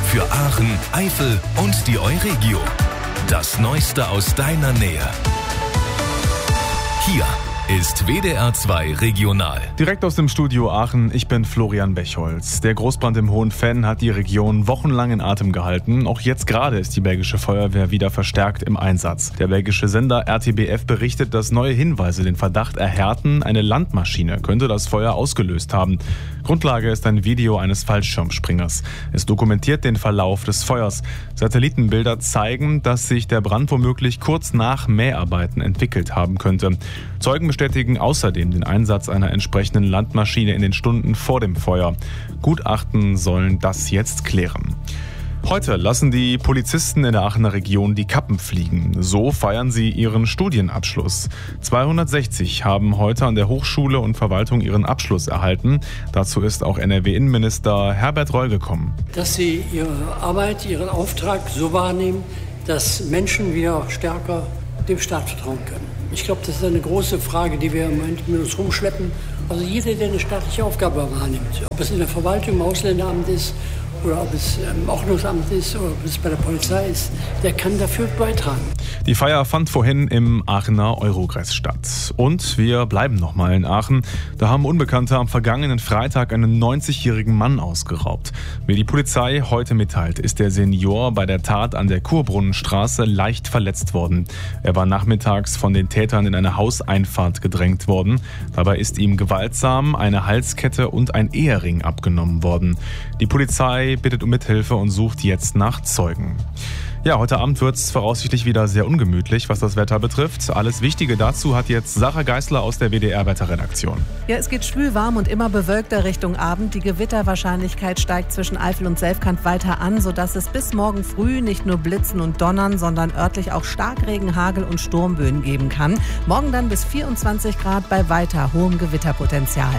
für Aachen, Eifel und die Euregio. Das Neueste aus deiner Nähe. Hier ist WDR 2 Regional. Direkt aus dem Studio Aachen, ich bin Florian Bechholz. Der Großbrand im Hohenfenn hat die Region wochenlang in Atem gehalten. Auch jetzt gerade ist die belgische Feuerwehr wieder verstärkt im Einsatz. Der belgische Sender RTBF berichtet, dass neue Hinweise den Verdacht erhärten, eine Landmaschine könnte das Feuer ausgelöst haben. Grundlage ist ein Video eines Fallschirmspringers. Es dokumentiert den Verlauf des Feuers. Satellitenbilder zeigen, dass sich der Brand womöglich kurz nach Mäharbeiten entwickelt haben könnte. Zeugen bestätigen außerdem den Einsatz einer entsprechenden Landmaschine in den Stunden vor dem Feuer. Gutachten sollen das jetzt klären. Heute lassen die Polizisten in der Aachener Region die Kappen fliegen. So feiern sie ihren Studienabschluss. 260 haben heute an der Hochschule und Verwaltung ihren Abschluss erhalten. Dazu ist auch NRW-Innenminister Herbert Reul gekommen. Dass sie ihre Arbeit, ihren Auftrag so wahrnehmen, dass Menschen wieder stärker dem Staat vertrauen können. Ich glaube, das ist eine große Frage, die wir im Moment mit uns rumschleppen. Also jeder, der eine staatliche Aufgabe wahrnimmt, ob es in der Verwaltung, im Ausländeramt ist, oder ob es im Ordnungsamt ist oder ob es bei der Polizei ist, der kann dafür beitragen. Die Feier fand vorhin im Aachener Eurogress statt. Und wir bleiben nochmal in Aachen. Da haben Unbekannte am vergangenen Freitag einen 90-jährigen Mann ausgeraubt. Wie die Polizei heute mitteilt, ist der Senior bei der Tat an der Kurbrunnenstraße leicht verletzt worden. Er war nachmittags von den Tätern in eine Hauseinfahrt gedrängt worden. Dabei ist ihm gewaltsam eine Halskette und ein Ehering abgenommen worden. Die Polizei bittet um Mithilfe und sucht jetzt nach Zeugen. Ja, heute Abend wird es voraussichtlich wieder sehr ungemütlich, was das Wetter betrifft. Alles Wichtige dazu hat jetzt Sarah Geisler aus der WDR-Wetterredaktion. Ja, es geht schwül warm und immer bewölkter Richtung Abend. Die Gewitterwahrscheinlichkeit steigt zwischen Eifel und Selfkant weiter an, sodass es bis morgen früh nicht nur Blitzen und Donnern, sondern örtlich auch Starkregen, Hagel und Sturmböen geben kann. Morgen dann bis 24 Grad bei weiter hohem Gewitterpotenzial.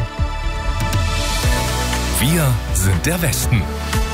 Wir sind der Westen.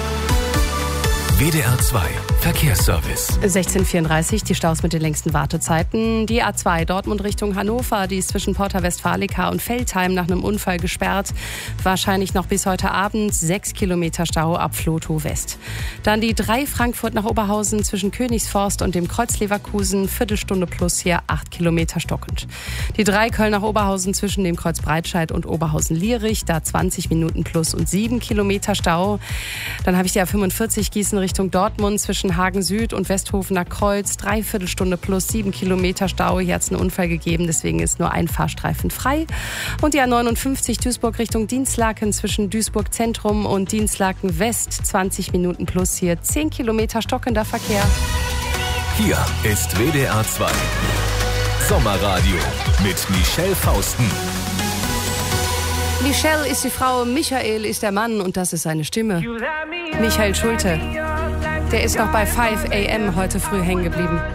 WDR 2 Verkehrsservice. 16:34, die Staus mit den längsten Wartezeiten. Die A2 Dortmund Richtung Hannover, die ist zwischen Porta Westfalica und Veltheim nach einem Unfall gesperrt. Wahrscheinlich noch bis heute Abend 6 Kilometer Stau ab Flotow West. Dann die 3 Frankfurt nach Oberhausen zwischen Königsforst und dem Kreuz Leverkusen, Viertelstunde plus hier 8 Kilometer stockend. Die 3 Köln nach Oberhausen zwischen dem Kreuz Breitscheid und Oberhausen-Lierich, da 20 Minuten plus und 7 Kilometer Stau. Dann habe ich die A45 Gießen Richtung Dortmund zwischen Hagen Süd und Westhofener Kreuz, 3/4 Stunde plus 7 Kilometer Stau. Hier hat es einen Unfall gegeben, deswegen ist nur ein Fahrstreifen frei. Und die A59 Duisburg Richtung Dienstlaken zwischen Duisburg Zentrum und Dienstlaken West, 20 Minuten plus hier 10 Kilometer stockender Verkehr. Hier ist WDR 2 Sommerradio mit Michelle Fausten. Michelle ist die Frau, Michael ist der Mann und das ist seine Stimme. Michael Schulte, der ist noch bei 5 AM heute früh hängen geblieben.